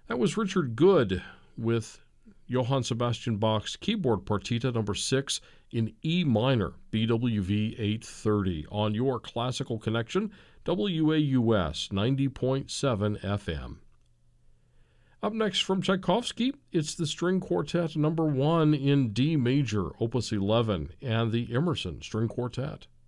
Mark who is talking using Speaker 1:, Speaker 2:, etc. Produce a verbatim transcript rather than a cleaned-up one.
Speaker 1: That was Richard Good with Johann Sebastian Bach's Keyboard Partita number six in E minor, B W V eight thirty, on your Classical Connection, W A U S ninety point seven F M. Up next from Tchaikovsky, it's the String Quartet number one in D major, Opus eleven, and the Emerson String Quartet.